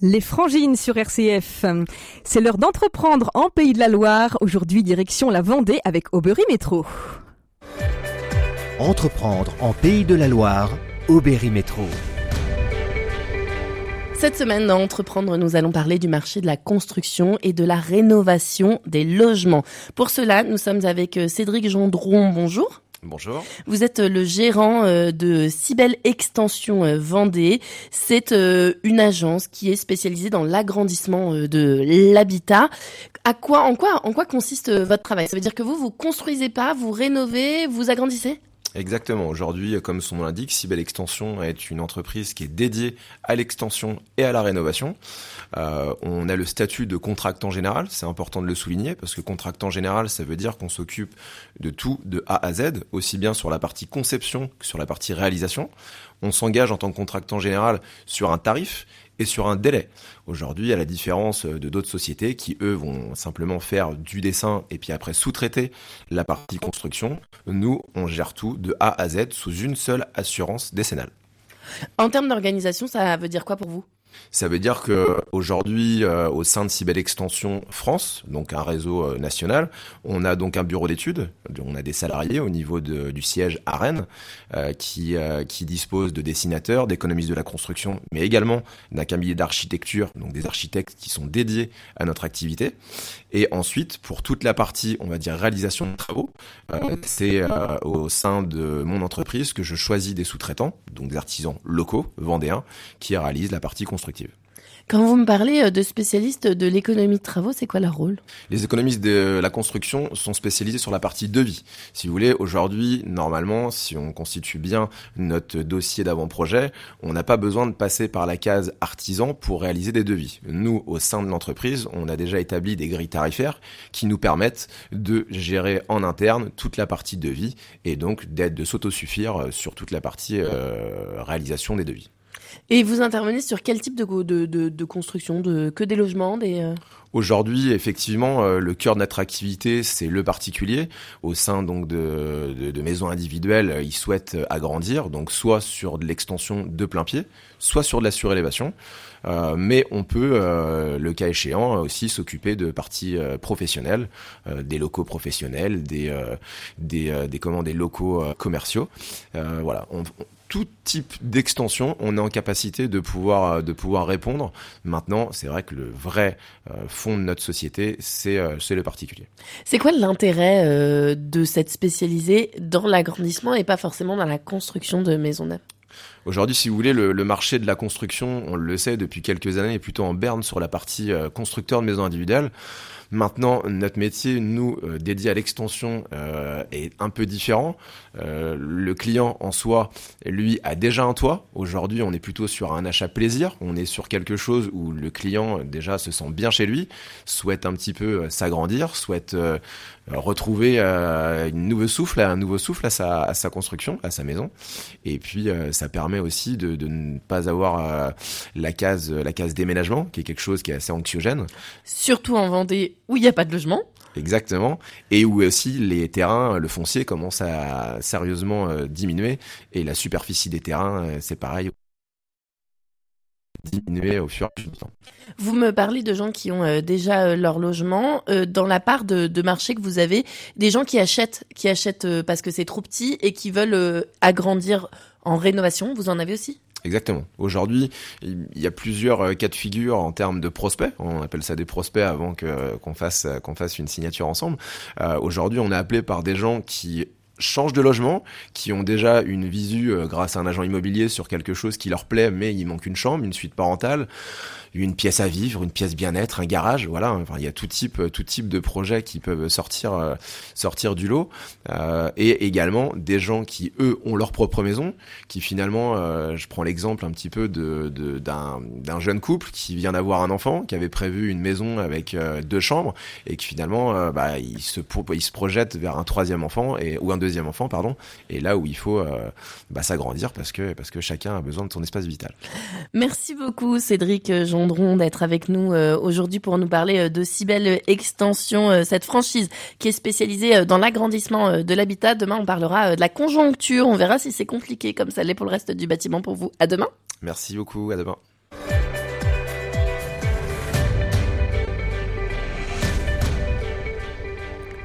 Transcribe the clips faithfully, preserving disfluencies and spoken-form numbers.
Les Frangines sur R C F. C'est l'heure d'entreprendre en Pays de la Loire. Aujourd'hui, direction la Vendée avec Auberi Métro. Entreprendre en Pays de la Loire, Auberi Métro. Cette semaine, dans Entreprendre, nous allons parler du marché de la construction et de la rénovation des logements. Pour cela, nous sommes avec Cédric Gendron. Bonjour. Bonjour. Vous êtes le gérant de Cybelle Extension Vendée. C'est une agence qui est spécialisée dans l'agrandissement de l'habitat. À quoi, en quoi, en quoi consiste votre travail ? Ça veut dire que vous, vous construisez pas, vous rénovez, vous agrandissez ? Exactement. Aujourd'hui, comme son nom l'indique, Cybelle Extension est une entreprise qui est dédiée à l'extension et à la rénovation. Euh, on a le statut de contractant général, c'est important de le souligner, parce que contractant général, ça veut dire qu'on s'occupe de tout de A à Z, aussi bien sur la partie conception que sur la partie réalisation. On s'engage en tant que contractant général sur un tarif et sur un délai. Aujourd'hui, à la différence de d'autres sociétés qui, eux, vont simplement faire du dessin et puis après sous-traiter la partie construction, nous, on gère tout de A à Z sous une seule assurance décennale. En termes d'organisation, ça veut dire quoi pour vous ? Ça veut dire que aujourd'hui, euh, au sein de Cybelle Extension France, donc un réseau euh, national, on a donc un bureau d'études, on a des salariés au niveau de, du siège à Rennes euh, qui euh, qui disposent de dessinateurs, d'économistes de la construction, mais également d'un cabinet d'architecture, donc des architectes qui sont dédiés à notre activité. Et ensuite, pour toute la partie, on va dire réalisation de travaux, euh, c'est euh, au sein de mon entreprise que je choisis des sous-traitants, donc des artisans locaux vendéens, qui réalisent la partie constructive. Quand vous me parlez de spécialistes de l'économie de travaux, c'est quoi leur rôle ? Les économistes de la construction sont spécialisés sur la partie devis. Si vous voulez, aujourd'hui, normalement, si on constitue bien notre dossier d'avant-projet, on n'a pas besoin de passer par la case artisan pour réaliser des devis. Nous, au sein de l'entreprise, on a déjà établi des grilles tarifaires qui nous permettent de gérer en interne toute la partie devis et donc d'être de s'autosuffire sur toute la partie euh, réalisation des devis. Et vous intervenez sur quel type de, de, de, de construction de, Que des logements des euh... Aujourd'hui, effectivement, euh, le cœur de notre activité, c'est le particulier. Au sein donc de, de, de maisons individuelles, ils souhaitent agrandir, donc soit sur de l'extension de plein pied, soit sur de la surélévation. Euh, mais on peut, euh, le cas échéant, aussi s'occuper de parties euh, professionnelles, euh, des locaux professionnels, des euh, des euh, des comment des locaux euh, commerciaux. Euh, voilà. On, on, tout type d'extension, on est en capacité de pouvoir de pouvoir répondre. Maintenant, c'est vrai que le vrai euh, fond de notre société, c'est euh, c'est le particulier. C'est quoi l'intérêt euh, de s'être spécialisé dans l'agrandissement et pas forcément dans la construction de maisons neuves ? Aujourd'hui, si vous voulez, le, le marché de la construction, on le sait depuis quelques années, est plutôt en berne sur la partie euh, constructeur de maisons individuelles. Maintenant, notre métier, nous, euh, dédié à l'extension, euh, est un peu différent. Euh, le client en soi, lui, a déjà un toit. Aujourd'hui, on est plutôt sur un achat plaisir. On est sur quelque chose où le client, déjà, se sent bien chez lui, souhaite un petit peu euh, s'agrandir, souhaite euh, retrouver euh, une nouveau souffle, un nouveau souffle à sa, à sa construction, à sa maison. Et puis, euh, ça permet aussi de, de ne pas avoir euh, la case, la case déménagement, qui est quelque chose qui est assez anxiogène. Surtout en Vendée, où il n'y a pas de logement. Exactement. Et où aussi les terrains, le foncier commence à sérieusement euh, diminuer. Et la superficie des terrains, euh, c'est pareil, diminuer au fur et à mesure du temps. Vous me parlez de gens qui ont euh, déjà euh, leur logement. Euh, dans la part de, de marché que vous avez, des gens qui achètent, qui achètent euh, parce que c'est trop petit et qui veulent euh, agrandir en rénovation, vous en avez aussi ? Exactement. Aujourd'hui, il y a plusieurs cas de figure en termes de prospects. On appelle ça des prospects avant que qu'on fasse qu'on fasse une signature ensemble. Euh, aujourd'hui, on est appelé par des gens qui changent de logement, qui ont déjà une visu euh, grâce à un agent immobilier sur quelque chose qui leur plaît, mais il manque une chambre, une suite parentale, une pièce à vivre, une pièce bien-être, un garage, voilà. Enfin, il y a tout type, tout type de projets qui peuvent sortir, euh, sortir du lot, euh, et également des gens qui eux ont leur propre maison, qui finalement, euh, je prends l'exemple un petit peu de, de d'un, d'un jeune couple qui vient d'avoir un enfant, qui avait prévu une maison avec euh, deux chambres, et qui finalement, euh, bah, il se, il se projette vers un troisième enfant et ou un deuxième enfant, pardon, et là où il faut euh, bah, s'agrandir parce que parce que chacun a besoin de son espace vital. Merci beaucoup, Cédric Gendron, d'être avec nous euh, aujourd'hui pour nous parler euh, de Cybelle Extension, euh, cette franchise qui est spécialisée euh, dans l'agrandissement euh, de l'habitat. Demain, on parlera euh, de la conjoncture. On verra si c'est compliqué comme ça l'est pour le reste du bâtiment pour vous. À demain. Merci beaucoup, à demain.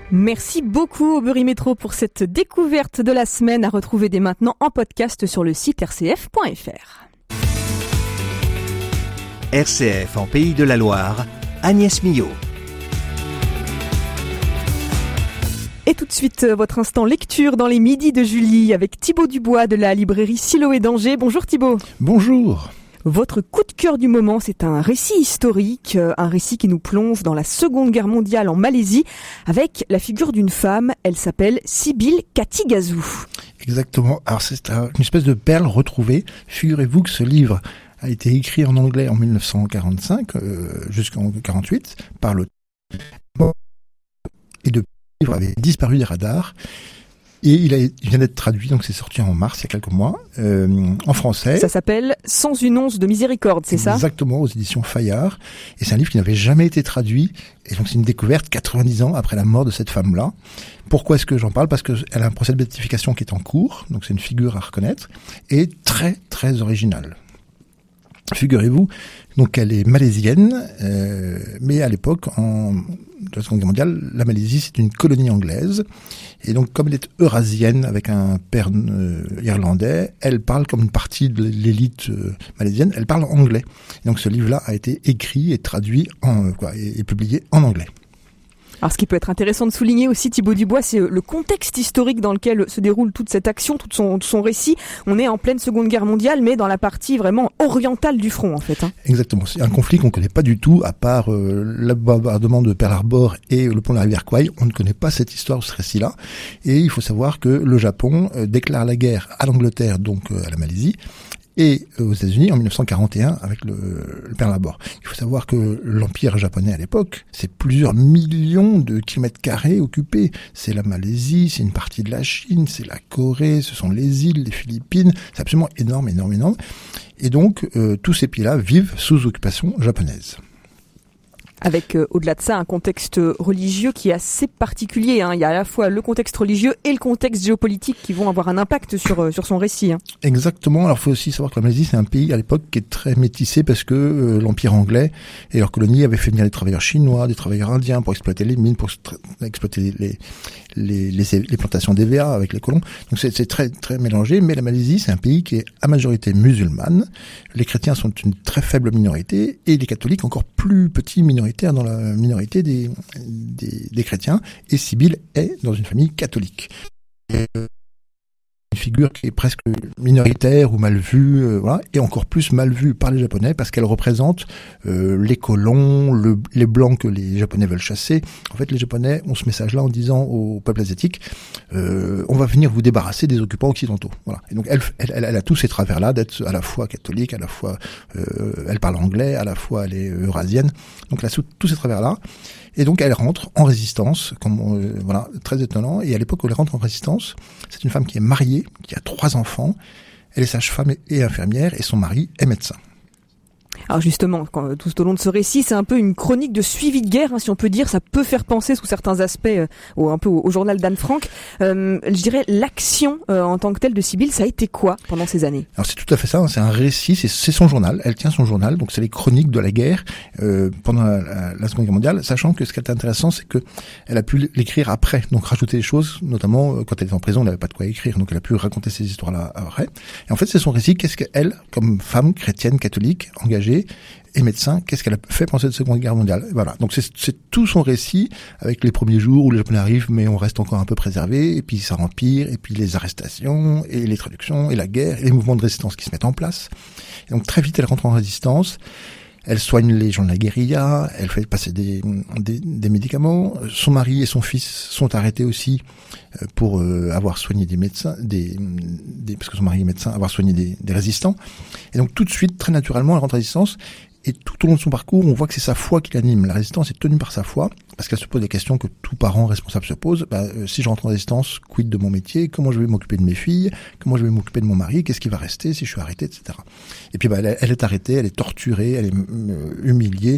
Merci beaucoup Aubery Métro pour cette découverte de la semaine à retrouver dès maintenant en podcast sur le site r c f point f r. R C F en Pays de la Loire, Agnès Millot. Et tout de suite, votre instant lecture dans les midis de Julie avec Thibaut Dubois de la librairie Siloé d'Angers. Bonjour Thibaut. Bonjour. Votre coup de cœur du moment, c'est un récit historique, un récit qui nous plonge dans la Seconde Guerre mondiale en Malaisie avec la figure d'une femme. Elle s'appelle Sibylle Katigazou. Exactement. Alors c'est une espèce de perle retrouvée. Figurez-vous que ce livre a été écrit en anglais en dix-neuf cent quarante-cinq euh, jusqu'en quarante-huit par le et depuis le livre avait disparu des radars et il, a, il vient d'être traduit, donc c'est sorti en mars il y a quelques mois euh, en français. Ça s'appelle Sans une once de miséricorde, c'est ça? Exactement, aux éditions Fayard, et c'est un livre qui n'avait jamais été traduit et donc c'est une découverte quatre-vingt-dix ans après la mort de cette femme-là. Pourquoi est-ce que j'en parle? Parce qu'elle a un procès de béatification qui est en cours, donc c'est une figure à reconnaître et très très originale. Figurez-vous, donc elle est malaisienne, euh, mais à l'époque, en de la Seconde Guerre mondiale, la Malaisie c'est une colonie anglaise, et donc comme elle est eurasienne avec un père euh, irlandais, elle parle comme une partie de l'élite euh, malaisienne, elle parle anglais. Et donc ce livre-là a été écrit et traduit en quoi, et, et publié en anglais. Alors, ce qui peut être intéressant de souligner aussi, Thibaut Dubois, c'est le contexte historique dans lequel se déroule toute cette action, tout son, tout son récit. On est en pleine Seconde Guerre mondiale, mais dans la partie vraiment orientale du front, en fait. Hein. Exactement. C'est un conflit qu'on ne connaît pas du tout, à part euh, le bombardement de Pearl Harbor et le pont de la rivière Kwai. On ne connaît pas cette histoire, ce récit-là. Et il faut savoir que le Japon euh, déclare la guerre à l'Angleterre, donc euh, à la Malaisie, et aux États-Unis en dix-neuf cent quarante et un avec le, le Pearl Harbor. Il faut savoir que l'empire japonais à l'époque, c'est plusieurs millions de kilomètres carrés occupés. C'est la Malaisie, c'est une partie de la Chine, c'est la Corée, ce sont les îles, les Philippines. C'est absolument énorme, énorme, énorme. Et donc euh, tous ces pays-là vivent sous occupation japonaise. Avec, euh, au-delà de ça, un contexte religieux qui est assez particulier. Hein. Il y a à la fois le contexte religieux et le contexte géopolitique qui vont avoir un impact sur euh, sur son récit. Hein. Exactement. Alors, il faut aussi savoir que la Malaisie, c'est un pays à l'époque qui est très métissé parce que euh, l'Empire anglais et leurs colonies avaient fait venir des travailleurs chinois, des travailleurs indiens pour exploiter les mines, pour tra- exploiter les les, les les plantations d'E V A avec les colons. Donc, c'est, c'est très très mélangé. Mais la Malaisie, c'est un pays qui est à majorité musulmane. Les chrétiens sont une très faible minorité et les catholiques encore plus petits minoritaires dans la minorité des, des, des chrétiens, et Sibylle est dans une famille catholique. Et, euh, une figure qui est presque minoritaire ou mal vue, euh, voilà, et encore plus mal vue par les Japonais parce qu'elle représente euh, les colons, le, les blancs que les Japonais veulent chasser. En fait, les Japonais ont ce message-là en disant au peuple asiatique euh, on va venir vous débarrasser des occupants occidentaux. Voilà. Et donc elle, elle, elle, elle a tous ces travers-là d'être à la fois catholique, à la fois euh, elle parle anglais, à la fois elle est eurasienne. Donc elle a tous ces travers-là. Et donc elle rentre en résistance, comme euh, voilà, très étonnant. Et à l'époque où elle rentre en résistance, c'est une femme qui est mariée, qui a trois enfants. Elle est sage-femme et infirmière, et son mari est médecin. Alors justement, quand, tout au long de ce récit, c'est un peu une chronique de suivi de guerre, hein, si on peut dire. Ça peut faire penser sous certains aspects euh, au, un peu au, au journal d'Anne Frank. Euh, je dirais l'action euh, en tant que telle de Sibylle, ça a été quoi pendant ces années? Alors c'est tout à fait ça, hein, c'est un récit, c'est, c'est son journal. Elle tient son journal, donc c'est les chroniques de la guerre euh, pendant la, la, la Seconde Guerre mondiale, sachant que ce qui est intéressant, c'est que elle a pu l'écrire après, donc rajouter des choses, notamment euh, quand elle était en prison, elle n'avait pas de quoi écrire, donc elle a pu raconter ces histoires-là après. Et en fait, c'est son récit. Qu'est-ce qu'elle, comme femme chrétienne catholique engagée et médecin, qu'est-ce qu'elle a fait pendant cette Seconde Guerre mondiale? Voilà. Donc c'est, c'est tout son récit avec les premiers jours où les Japonais arrivent, mais on reste encore un peu préservé, et puis ça empire, et puis les arrestations, et les traductions, et la guerre, et les mouvements de résistance qui se mettent en place. Et donc très vite, elle rentre en résistance. Elle soigne les gens de la guérilla, elle fait passer des, des, des médicaments. Son mari et son fils sont arrêtés aussi pour euh, avoir soigné des médecins, des, des, parce que son mari est médecin, avoir soigné des, des résistants. Et donc tout de suite, très naturellement, elle rentre en résistance. Et tout au long de son parcours, on voit que c'est sa foi qui l'anime. La résistance est tenue par sa foi, parce qu'elle se pose des questions que tout parent responsable se pose. Bah, euh, si je rentre en résistance, quid de mon métier? Comment je vais m'occuper de mes filles? Comment je vais m'occuper de mon mari? Qu'est-ce qui va rester si je suis arrêté, et cetera. Et puis bah, elle, elle est arrêtée, elle est torturée, elle est euh, humiliée,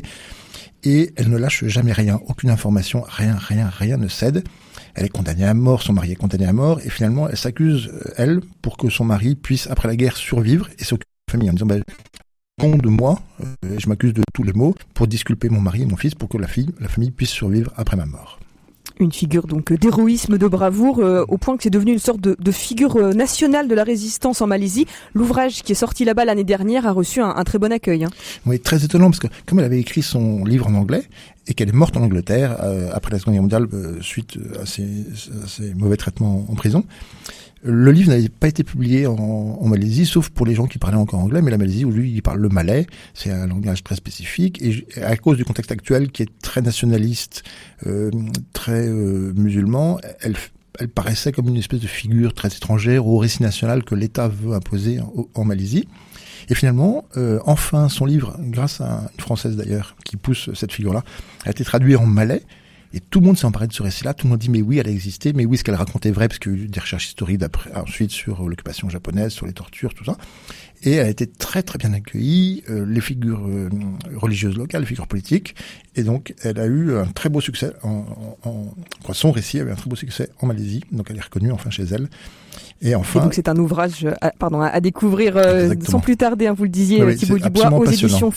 et elle ne lâche jamais rien. Aucune information, rien, rien, rien ne cède. Elle est condamnée à mort, son mari est condamné à mort, et finalement elle s'accuse, elle, pour que son mari puisse, après la guerre, survivre et s'occuper de la famille, en disant bah, compte de moi, euh, je m'accuse de tous les maux, pour disculper mon mari et mon fils pour que la, fille, la famille puisse survivre après ma mort. Une figure donc d'héroïsme, de bravoure, euh, au point que c'est devenu une sorte de, de figure euh, nationale de la résistance en Malaisie. L'ouvrage qui est sorti là-bas l'année dernière a reçu un, un très bon accueil. Hein. Oui, très étonnant, parce que comme elle avait écrit son livre en anglais, et qu'elle est morte en Angleterre euh, après la Seconde Guerre mondiale, euh, suite à ses, à ses mauvais traitements en prison, le livre n'avait pas été publié en, en Malaisie, sauf pour les gens qui parlaient encore anglais, mais la Malaisie, où lui, il parle le malais, c'est un langage très spécifique, et à cause du contexte actuel qui est très nationaliste, euh, très euh, musulman, elle, elle paraissait comme une espèce de figure très étrangère au récit national que l'État veut imposer en, en Malaisie. Et finalement, euh, enfin, son livre, grâce à une Française d'ailleurs, qui pousse cette figure-là, a été traduit en malais. Et tout le monde s'est emparé de ce récit-là. Tout le monde dit, mais oui, elle a existé. Mais oui, ce qu'elle racontait est vrai, parce qu'il y a eu des recherches historiques d'après, ensuite sur l'occupation japonaise, sur les tortures, tout ça. Et elle a été très, très bien accueillie. Euh, les figures euh, religieuses locales, les figures politiques. Et donc, elle a eu un très beau succès. En, en, en, quoi, son récit a eu un très beau succès en Malaisie. Donc, elle est reconnue enfin chez elle. Et enfin. Et donc, c'est un ouvrage, à, pardon, à découvrir euh, sans plus tarder, hein, vous le disiez, oui, Thibaut Dubois, aux éditions